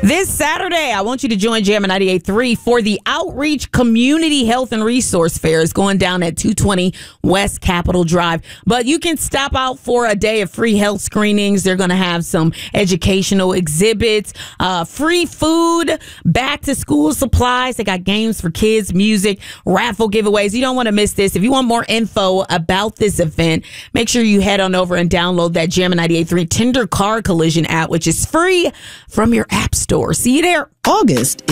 This Saturday, I want you to join Jammin' 98.3 for the Outreach Community Health and Resource Fair. It's going down at 220 West Capitol Drive. But you can stop out for a day of free health screenings. They're going to have some educational exhibits, free food, back to school supplies. They got games for kids, music, raffle giveaways. You don't want to miss this. If you want more info about this event, make sure you head on over and download that Jammin' 98.3 Tender Car Collision app, which is free from your app store. See you there. August